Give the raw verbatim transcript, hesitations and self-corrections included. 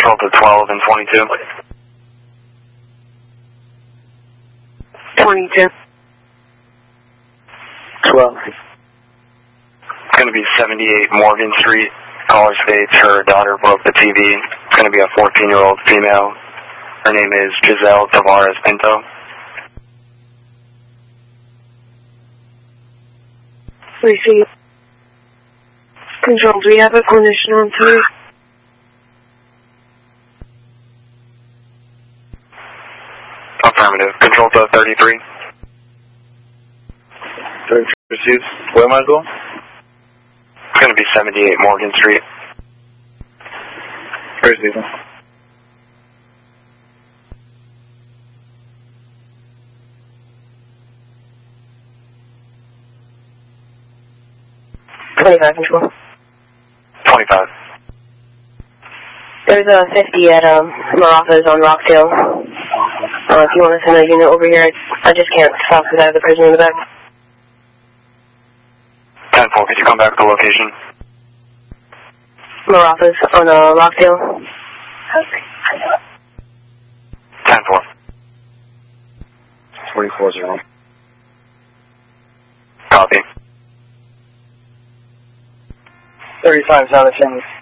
Control to twelve and twenty-two. twenty-two. twelve. It's going to be seventy-eight Morgan Street. Caller states her daughter broke the T V. It's going to be a fourteen-year-old female. Her name is Giselle Tavares Pinto. Receive. Control, do we have a clinician on scene? Affirmative. Control to thirty-three. thirty-three received. Where am I going? It's going to be seventy-eight Morgan Street. Received. twenty-five, Control. twenty-five. There's a fifty at um, Marathas on Rockdale. Uh, if you want to send a unit over here, I, I just can't stop because I have the prisoner in the back. ten four, could you come back to the location? Marathas on uh, Rockdale. ten four. twenty-four zero. Copy. thirty-five is out of ten.